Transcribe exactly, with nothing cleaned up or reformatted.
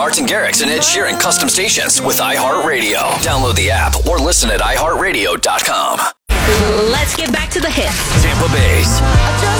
Martin Garrix and Ed Sheeran custom stations with iHeartRadio. Download the app or listen at i heart radio dot com. Let's get back to the hits. Tampa Bay's